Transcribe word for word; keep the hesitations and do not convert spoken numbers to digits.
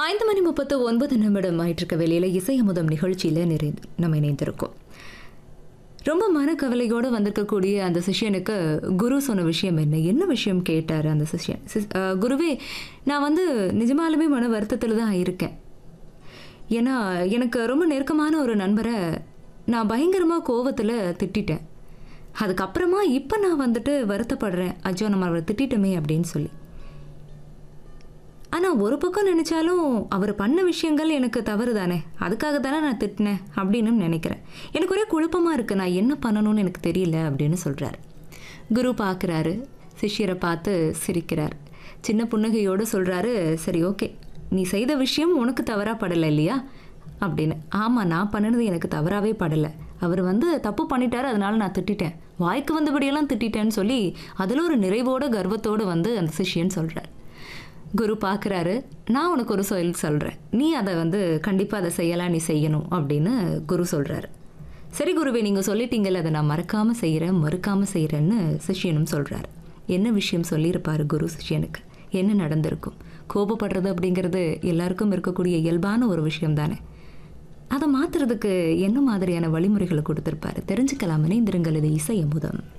ஐந்து மணி முப்பத்து ஒன்பது நிமிடம் ஆயிட்டிருக்க வேளையில் இசை அமுதம் நிகழ்ச்சியில் நிறை நம்ம இணைந்திருக்கோம். ரொம்ப மனக்கவலையோடு வந்திருக்கக்கூடிய அந்த சிஷ்யனுக்கு குரு சொன்ன விஷயம் என்ன என்ன விஷயம் கேட்டார் அந்த சிஷ்யன். சிஸ் குருவே, நான் வந்து நிஜமாலுமே மன வருத்தத்தில் தான் இருக்கேன். ஏன்னா எனக்கு ரொம்ப நெருக்கமான ஒரு நண்பரை நான் பயங்கரமாக கோவத்தில் திட்டிட்டேன். அதுக்கப்புறமா இப்போ நான் வந்துட்டு வருத்தப்படுறேன், அஜோ நம்ம அவரை திட்டிட்டோமே அப்படின்னு சொல்லி. ஆனால் ஒரு பக்கம் நினச்சாலும் அவர் பண்ண விஷயங்கள் எனக்கு தவறு தானே, அதுக்காக தானே நான் திட்டினேன் அப்படின்னு நினைக்கிறேன். எனக்கு ஒரே குழப்பமாக இருக்குது, நான் என்ன பண்ணணும்னு எனக்கு தெரியல அப்படின்னு சொல்கிறார். குரு பார்க்குறாரு, சிஷ்யரை பார்த்து சிரிக்கிறார், சின்ன புன்னகையோடு சொல்கிறாரு, சரி ஓகே, நீ செய்த விஷயம் உனக்கு தவறாக படலை இல்லையா அப்படின்னு. ஆமாம், நான் பண்ணினது எனக்கு தவறாகவே படலை. அவர் வந்து தப்பு பண்ணிட்டாரு, அதனால நான் திட்டிட்டேன், வாய்க்கு வந்தபடியெல்லாம் திட்டிட்டேன்னு சொல்லி அதில் ஒரு நிறைவோட கர்வத்தோடு வந்து அந்த சிஷ்யன் சொல்கிறார். குரு பார்க்குறாரு, நான் உனக்கு ஒரு சொல் சொல்கிறேன், நீ அதை வந்து கண்டிப்பாக அதை செய்யலாம், நீ செய்யணும் அப்படின்னு குரு சொல்கிறாரு. சரி குருவே, நீங்கள் சொல்லிட்டீங்கல்ல, அதை நான் மறக்காமல் செய்கிறேன், மறுக்காமல் செய்கிறேன்னு சிஷ்யனும் சொல்கிறாரு. என்ன விஷயம் சொல்லியிருப்பார் குரு சிஷ்யனுக்கு, என்ன நடந்திருக்கும்? கோபப்படுறது அப்படிங்கிறது எல்லாருக்கும் இருக்கக்கூடிய இயல்பான ஒரு விஷயம் தானே. அதை மாற்றுறதுக்கு என்ன மாதிரியான வழிமுறைகளை கொடுத்துருப்பாரு தெரிஞ்சுக்கலாமே. இந்திருங்கள், இது இசை அமுதம்.